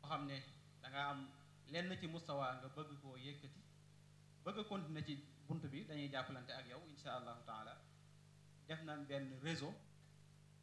xam ne danga am lenn ci mustawa nga bëgg koo yëkkati bëgg a continuer ci bunt bi dañuy jàppalante ak yow insha allahu taala def nañ benn réseau